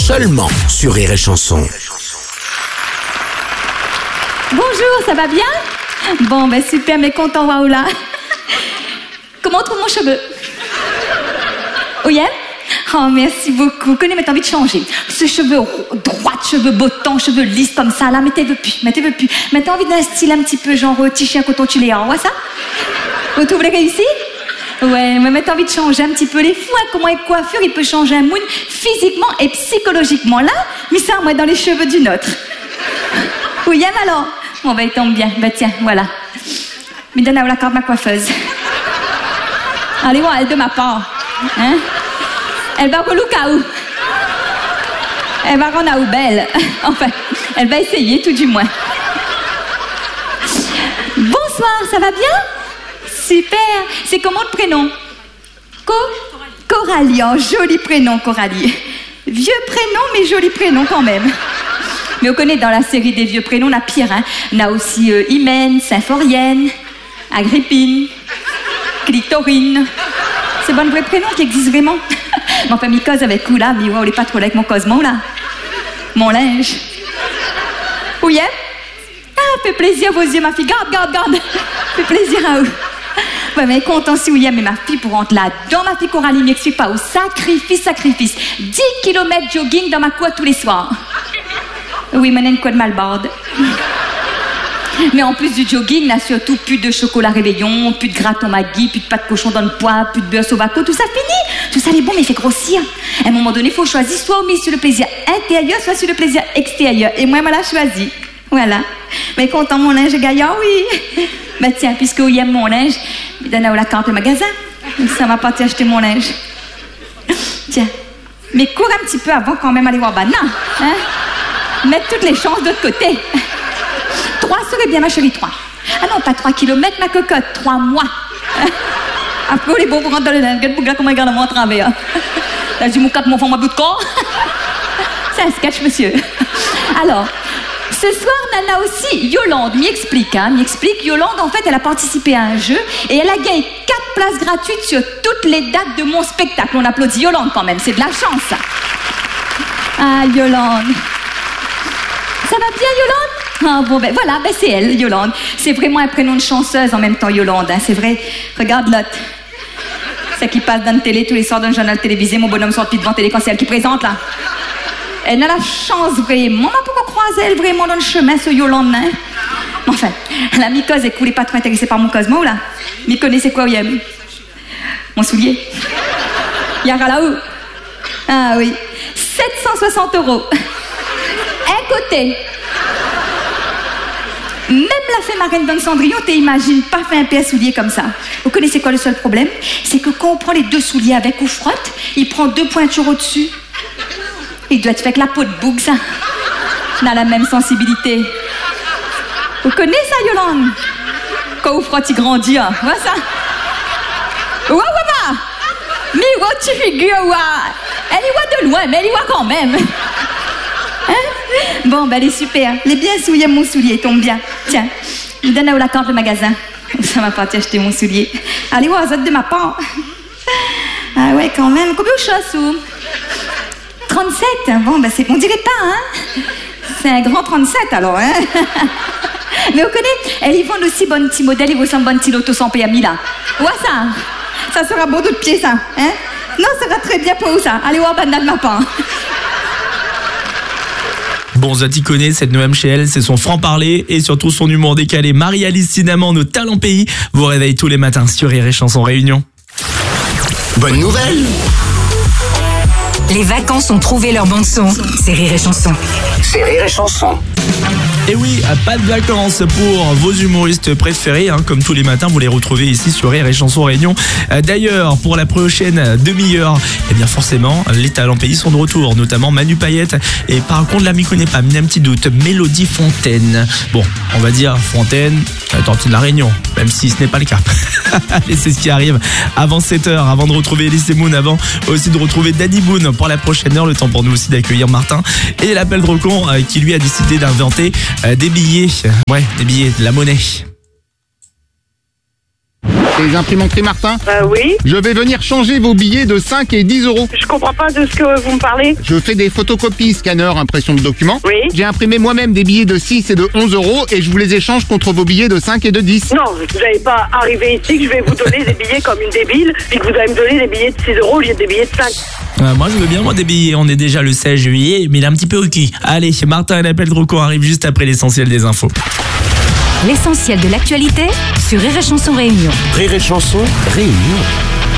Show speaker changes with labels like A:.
A: seulement sur Rire et Chanson.
B: Bonjour, ça va bien? Bon, ben super, mais content, waouh là. Comment on trouve mon cheveu? Oh yeah? Oh, merci beaucoup. Connais, mais t'as envie de changer. Ce cheveu droit, cheveux bottants, cheveux lisses comme ça, là, mais t'es veux plus. Mais t'as envie d'un style un petit peu genre tichy à coton tuléa, ouais ça? Vous trouvez réussi? Ouais, mais t'as envie de changer un petit peu les fous, hein, comment une coiffure, il peut changer un mood physiquement et psychologiquement. Là, mais ça, moi, dans les cheveux d'une autre. Oui, hein, alors? Bon, ben, il tombe bien. Ben, tiens, voilà. Mais donne la carte de ma coiffeuse. Allez, ouais, elle de ma part. Hein? Elle va reloucaou. Elle va rendre à belle. Enfin, elle va essayer, tout du moins. Bonsoir, ça va bien? Super. C'est comment le prénom? Coralie. Oh, joli prénom, Coralie. Vieux prénom, mais joli prénom quand même. Mais on connaît dans la série des vieux prénoms, on a pire, hein. On a aussi Hymen, Symphorienne, Agrippine, Clitorine. C'est bon, le vrai prénom qui existe vraiment. Mon enfin, m'y cause avec où là? Mais ouais, on n'est pas trop là avec mon cosmo là. Mon linge. Oui, hein? Ah, fait plaisir vos yeux, ma fille. Garde. Fait plaisir à vous. Ouais, mais content si oui, mais ma fille pour rentrer là-dedans, ma fille Coralie m'explique pas au sacrifice. 10 km jogging dans ma cour tous les soirs. Oui, mais une quoi de malbarde. Mais en plus du jogging, là, surtout plus de chocolat réveillon, plus de gratin Maggi, plus de pâte de cochon dans le poids, plus de beurre sovaco, tout ça fini. Tout ça, il est bon, mais il fait grossir. À un moment donné, il faut choisir soit on mise sur le plaisir intérieur, soit sur le plaisir extérieur. Et moi, je l'ai choisi. Voilà. Mais content mon linge gaillard, oui. Bah tiens, puisque il aime mon linge, il donne la carte au magasin. Ça m'a pas acheter mon linge. Tiens. Mais cours un petit peu avant quand même aller voir Banana. Hein? Mettre toutes les chances de l'autre côté. 3 serait bien, ma chérie, 3. Ah non, pas 3 kilomètres, ma cocotte, 3 mois. Après, les beaux pour rentrer dans le linge. Regarde pour comment il regarde moi en travers. Là, j'ai mon 4 mon fond, ma bout de corps. C'est un sketch, monsieur. Alors, ce soir, Nana aussi, Yolande m'y explique. Yolande, en fait, elle a participé à un jeu et elle a gagné 4 places gratuites sur toutes les dates de mon spectacle. On applaudit Yolande quand même, c'est de la chance, ça. Ah, Yolande. Ça va bien, Yolande? Ah bon, ben voilà, ben c'est elle, Yolande. C'est vraiment un prénom de chanceuse en même temps, Yolande, hein, c'est vrai. Regarde l'autre. C'est qui passe dans la télé tous les soirs dans le journal télévisé, mon bonhomme sort devant télé quand c'est elle qui présente, là. Elle a la chance, vraiment. Pourquoi croiser elle vraiment dans le chemin, ce Yolande, hein? Enfin, la mycose, elle coulait pas trop intéressée par mon cosmo, là. Mais connaissez quoi, Oyem? Mon soulier. Yara là-haut. Ah oui. 760 €. Un côté. Même la fée marraine dans le Cendrillon, t'imagines pas faire un paire soulier comme ça. Vous connaissez quoi le seul problème? C'est que quand on prend les 2 souliers avec ou frotte, il prend 2 pointures au-dessus. Il doit être fait avec la peau de bouc, ça. On a la même sensibilité. Vous connaissez ça, Yolande? Quand vous frotte, il grandit, hein. Vois ça? Ouah, mais what tu figures, ouah. Elle y voit de loin, mais elle y voit quand même. Hein? Bon, ben elle est super. Elle est bien souillée, mon soulier, tombe bien. Tiens, je donne la carte de magasin. Ça m'a pas acheter mon soulier. Allez, ouais, ça de ma part. Ah ouais, quand même. Combien de choses, ou 37. Bon, ben c'est... On dirait pas, hein? C'est un grand 37, alors, hein? Mais vous connaissez, elle y vend aussi bon petit modèle, il vaut un bon petit loto sans PMI, là. Ouais, ça? Ça sera beau de pied, ça, hein? Non, ça va très bien pour vous, ça. Allez voir Banane de ma part.
C: Bon, Zati connaît cette Noël chez elle, c'est son franc-parler et surtout son humour décalé. Marie-Alice Cinnamon, nos talents pays, vous réveille tous les matins sur Rire et Chanson Réunion.
A: Bonne nouvelle!
D: Les vacances ont trouvé leur bande-son. C'est Rire et Chanson.
A: C'est Rire et Chanson.
C: Et oui, pas de vacances pour vos humoristes préférés, hein, comme tous les matins, vous les retrouvez ici sur Rire et Chanson Réunion. D'ailleurs, pour la prochaine demi-heure, eh bien forcément, les talents pays sont de retour, notamment Manu Payette. Et par contre, là, m'y connaît pas, mais un petit doute, Mélodie Fontaine. Bon, on va dire Fontaine, tentée de la Réunion, même si ce n'est pas le cas. Allez, c'est ce qui arrive avant 7h, avant de retrouver Elise Moon, avant aussi de retrouver Danny Boone pour la prochaine heure. Le temps pour nous aussi d'accueillir Martin et l'appel de con qui lui a décidé d'inventer des billets, de la monnaie.
E: Les imprimanteries Martin?
F: Oui.
E: Je vais venir changer vos billets de 5 et 10 euros.
F: Je comprends pas de ce que vous me parlez.
E: Je fais des photocopies, scanner, impression de documents.
F: Oui.
E: J'ai imprimé moi-même des billets de 6 et de 11 euros et je vous les échange contre vos billets de 5 et de 10.
F: Non, vous n'allez pas arriver ici que je vais vous donner des billets comme une débile, puis que vous allez me donner des billets de 6 euros au lieu des billets de 5.
C: Moi, je veux bien, des billets. On est déjà le 16 juillet, mais il est un petit peu au cul. Allez, Martin, un appel de recours arrive juste après l'essentiel des infos.
D: L'essentiel de l'actualité sur Rire et Chanson Réunion.
A: Rire et Chanson, réunion.